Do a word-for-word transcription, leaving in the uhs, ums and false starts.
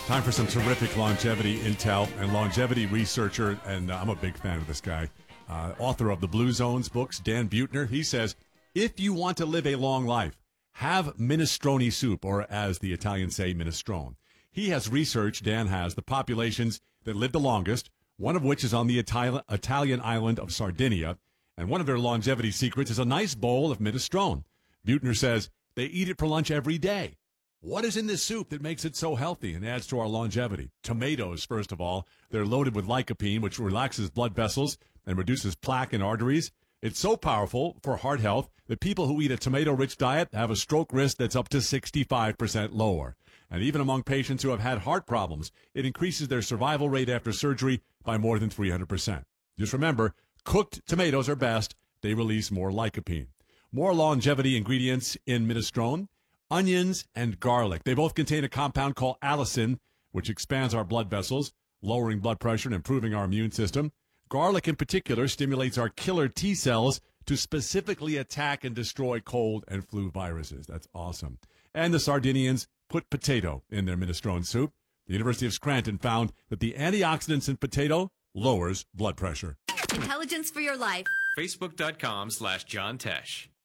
Time for some terrific longevity intel and longevity researcher, and uh, I'm a big fan of this guy. Uh, author of the Blue Zones books, Dan Buettner. He says, if you want to live a long life, have minestrone soup, or as the Italians say, minestrone. He has researched, Dan has, the populations that live the longest, one of which is on the Itali- Italian island of Sardinia, and one of their longevity secrets is a nice bowl of minestrone. Buettner says they eat it for lunch every day. What is in this soup that makes it so healthy and adds to our longevity? Tomatoes, first of all. They're loaded with lycopene, which relaxes blood vessels and reduces plaque in arteries. It's so powerful for heart health that people who eat a tomato-rich diet have a stroke risk that's up to sixty-five percent lower. And even among patients who have had heart problems, it increases their survival rate after surgery by more than three hundred percent. Just remember, cooked tomatoes are best. They release more lycopene. More longevity ingredients in minestrone. Onions and garlic. They both contain a compound called allicin, which expands our blood vessels, lowering blood pressure and improving our immune system. Garlic in particular stimulates our killer T cells to specifically attack and destroy cold and flu viruses. That's awesome. And the Sardinians put potato in their minestrone soup. The University of Scranton found that the antioxidants in potato lowers blood pressure. Intelligence for your life. Facebook.com slash John Tesh.